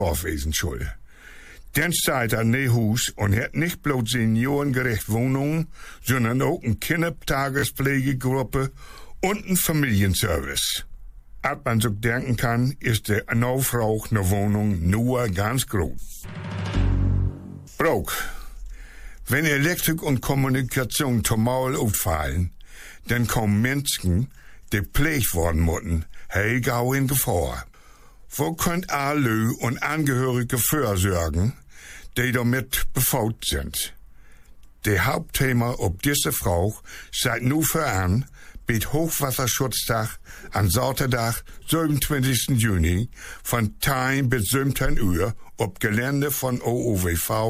aufwesen soll. Dann steht er ne Hus und hat nicht bloß seniorengerecht Wohnungen, sondern auch eine Kindertagespflegegruppe und einen Familienservice. Als man so denken kann, ist der Nachfrage nach Wohnung nur ganz groß. Brauch. Wenn Elektrik und Kommunikation zumal ausfallen, dann kommen Menschen, die gepflegt worden müssen, gau in Gefahr. Wo könnt alle und Angehörige vorsorgen, die damit befault sind? Der Hauptthema ob diese Frau seit nu voran mit Hochwasserschutzdag an Saterdag, 27. Juni, von 10 bis 17 Uhr, ob Gelände von OOWV